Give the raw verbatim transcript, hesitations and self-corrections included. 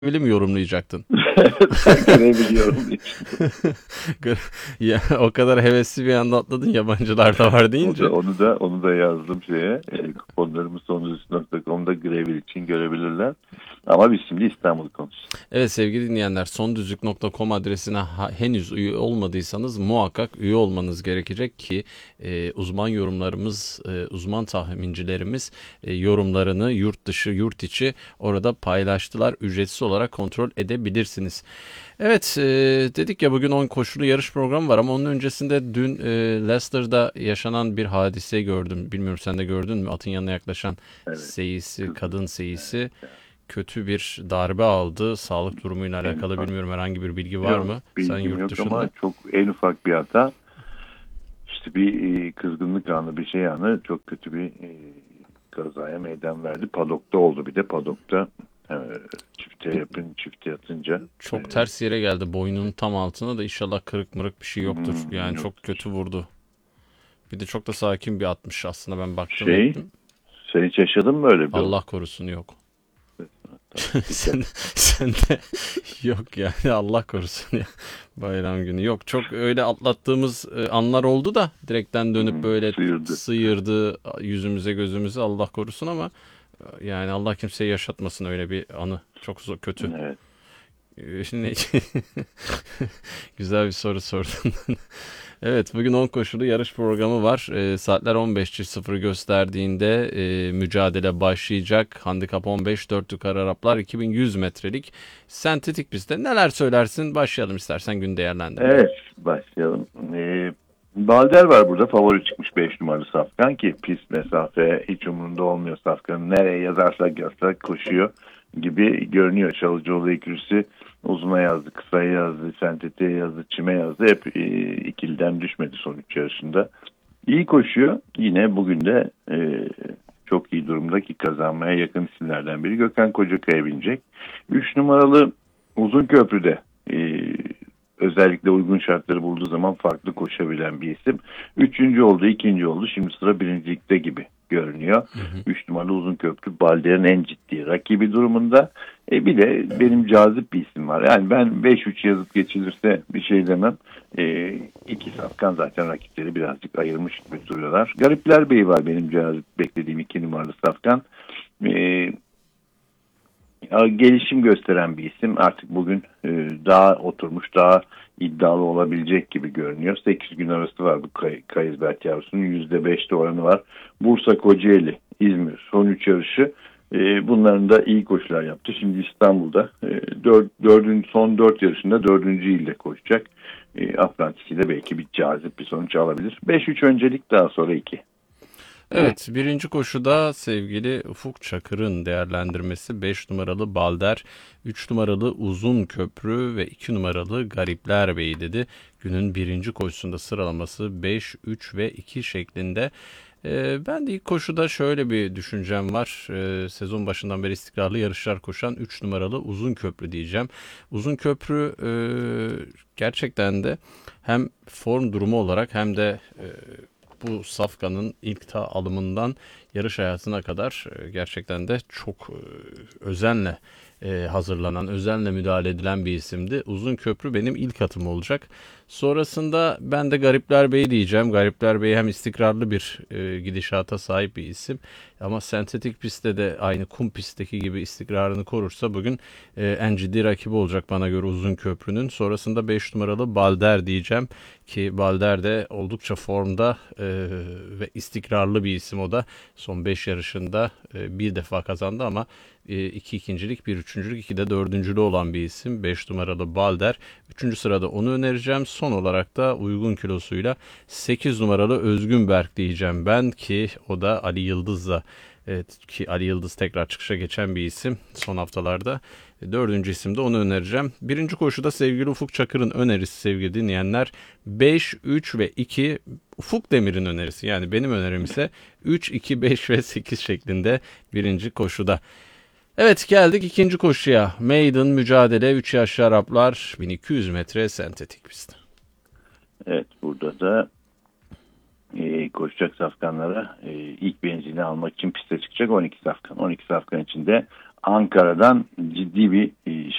Öyle mi yorumlayacaktın? Görebiliyorum. Ya o kadar hevesli bir anda atladın, yabancılar da var O da deyince. onu da onu da yazdım şeye. E, kuponlarımız sonuzüstü nokta com'da Gravel için görebilirler. Ama biz şimdi İstanbul konuşacağız. Evet sevgili dinleyenler, sondüzlük nokta com adresine ha- henüz üye olmadıysanız muhakkak üye olmanız gerekecek ki e, uzman yorumlarımız, e, uzman tahmincilerimiz e, yorumlarını yurt dışı, yurt içi orada paylaştılar. Ücretsiz olarak kontrol edebilirsiniz. Evet, e, dedik ya bugün on koşulu yarış programı var ama onun öncesinde dün e, Leicester'da yaşanan bir hadise gördüm. Bilmiyorum, sen de gördün mü? Atın yanına yaklaşan Evet. seyisi, Kızım. kadın Evet. seyisi Ya. kötü bir darbe aldı. Sağlık durumuyla En alakalı ufak. bilmiyorum, herhangi bir bilgi var Yok, mı? Sen bilgim yurt yok ama dışında. çok en ufak bir hata. İşte bir e, kızgınlık anı, bir şey anı çok kötü bir e, kazaya meydan verdi. Padok'ta oldu, bir de Padok'ta e, çifte yapın, çifte yatınca e, Çok ters yere geldi. Boynunun tam altına da inşallah kırık mırık bir şey yoktur. hmm, Yani çok yoktur. kötü vurdu. Bir de çok da sakin bir atmış aslında, ben baktım Şey, ettim. sen hiç yaşadın mı öyle bir olay? Allah korusun, yok. Tamam, dikkat. sen, sen de yok yani, Allah korusun ya, bayram günü yok, çok öyle atlattığımız e, anlar oldu da direkten dönüp Hmm, böyle sıyırdı. sıyırdı yüzümüze gözümüze, Allah korusun ama e, yani Allah kimseye yaşatmasın öyle bir anı, çok zor, kötü. Evet. E, ne- Güzel bir soru sordun. Evet, bugün on koşulu yarış programı var. E, saatler on beş sıfır gösterdiğinde e, mücadele başlayacak. Handikap on beş, dört yukarı Araplar, iki bin yüz metrelik sentetik pistte. Neler söylersin? Başlayalım istersen gün değerlendirmeye. Evet, başlayalım. Ee, Balder var burada. Favori çıkmış beş numaralı Safkan ki pist mesafe hiç umurunda olmuyor Safkan'ın. Nereye yazarsak yazsak koşuyor gibi görünüyor. Çalıcıoğlu ikilisi uzuna yazdı, kısaya yazdı, sentetiğe yazdı, çime yazdı. Hep e, ikiliden düşmedi son üç yarışında. İyi koşuyor. Yine bugün de e, çok iyi durumda ki kazanmaya yakın isimlerden biri. Gökhan Kocakaya binecek. üç numaralı Uzun Köprü'de e, özellikle uygun şartları bulduğu zaman farklı koşabilen bir isim. Üçüncü oldu, ikinci oldu. Şimdi sıra birincilikte gibi görünüyor. Hı hı. Üç numaralı Uzun Köprü Balder'in en ciddi rakibi durumunda. E bir de benim cazip bir isim var. Yani ben beş üç yazıp geçilirse bir şey demem. E, iki Safkan zaten rakipleri birazcık ayırmış gibi duruyorlar. Garipler Bey var benim cazip beklediğim iki numaralı Safkan. E, Gelişim gösteren bir isim. Artık bugün e, daha oturmuş, daha iddialı olabilecek gibi görünüyor. sekiz gün arası var bu Kay Kayızbert yavrusunun. yüzde beşte oranı var. Bursa, Kocaeli, İzmir son üç yarışı. E, bunların da iyi koşular yaptı. Şimdi İstanbul'da e, dört, dördüncü, son dört yarışında dördüncü ilde koşacak. E, Atlantik'te belki bir cazip bir sonuç alabilir. beş üç öncelik, daha sonra iki. Evet, birinci koşuda sevgili Ufuk Çakır'ın değerlendirmesi beş numaralı Balder, üç numaralı Uzun Köprü ve iki numaralı Garipler Bey dedi. Günün birinci koşusunda sıralaması beş, üç ve iki şeklinde. Ee, ben de ilk koşuda şöyle bir düşüncem var. Ee, sezon başından beri istikrarlı yarışlar koşan üç numaralı Uzun Köprü diyeceğim. Uzun Köprü e, gerçekten de hem form durumu olarak hem de e, bu safkanın ilk ta alımından yarış hayatına kadar e, gerçekten de çok e, özenle e, hazırlanan, özenle müdahale edilen bir isimdi. Uzun Köprü benim ilk atım olacak. Sonrasında ben de Garipler Bey diyeceğim. Garipler Bey hem istikrarlı bir e, gidişata sahip bir isim ama sentetik pistte de aynı kum pistteki gibi istikrarını korursa bugün e, en ciddi rakibi olacak bana göre Uzun Köprü'nün. Sonrasında beş numaralı Balder diyeceğim ki Balder de oldukça formda e, ve istikrarlı bir isim o da. Son beş yarışında e, bir defa kazandı ama e, iki ikincilik, bir üçüncülük, iki de dördüncülüğü olan bir isim. Beş numaralı Balder. Üçüncü sırada onu önereceğim. Son olarak da uygun kilosuyla sekiz numaralı Özgünberk diyeceğim ben ki o da Ali Yıldız'la, evet, ki Ali Yıldız tekrar çıkışa geçen bir isim son haftalarda. Dördüncü isim de onu önereceğim. Birinci koşuda sevgili Ufuk Çakır'ın önerisi sevgili dinleyenler. beş, üç ve iki Ufuk Demir'in önerisi. Yani benim önerim ise üç, iki, beş ve sekiz şeklinde birinci koşuda. Evet, geldik ikinci koşuya. Maiden mücadele üç yaşlı Araplar bin iki yüz metre sentetik pist. Evet, burada da e, koşacak safkanlara e, ilk benzini almak için piste çıkacak on iki safkan. on iki safkan içinde Ankara'dan ciddi bir